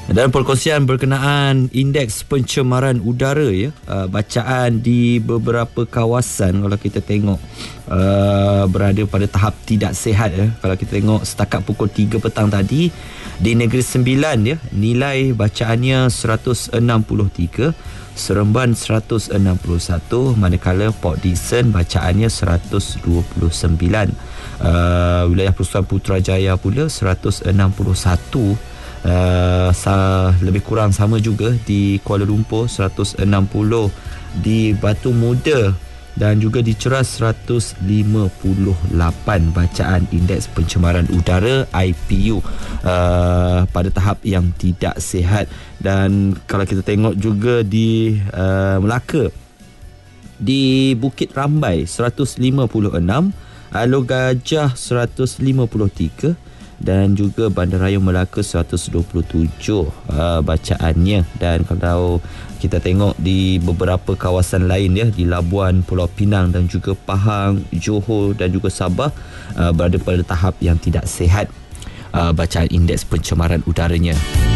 Dan perkongsian berkenaan indeks pencemaran udara ya, bacaan di beberapa kawasan kalau kita tengok berada pada tahap tidak sihat ya. Kalau kita tengok setakat pukul 3 petang tadi di Negeri Sembilan ya, nilai bacaannya 163, Seremban 161, manakala Port Dickson bacaannya 129. Wilayah Persekutuan Putrajaya pula 161. Lebih kurang sama juga di Kuala Lumpur 160, di Batu Muda dan juga di Ceras 158 bacaan indeks pencemaran udara IPU pada tahap yang tidak sihat. Dan kalau kita tengok juga di Melaka, di Bukit Rambai 156, Alor Gajah 153 dan juga Bandaraya Melaka 127 bacaannya. Dan kalau kita tengok di beberapa kawasan lain ya, di Labuan, Pulau Pinang dan juga Pahang, Johor dan juga Sabah berada pada tahap yang tidak sihat bacaan indeks pencemaran udaranya.